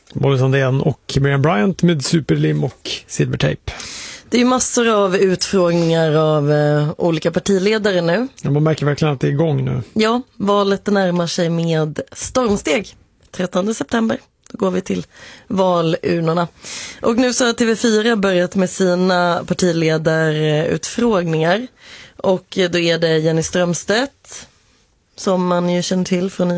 Molly Sandén och Miriam Bryant med superlim och silvertejp. Det är ju massor av utfrågningar av olika partiledare nu. Man märker verkligen att det är igång nu. Ja, valet närmar sig med stormsteg. 13 september. Då går vi till valurnorna. Och nu så har TV4 börjat med sina partiledarutfrågningar. Och då är det Jenny Strömstedt, som man ju känner till från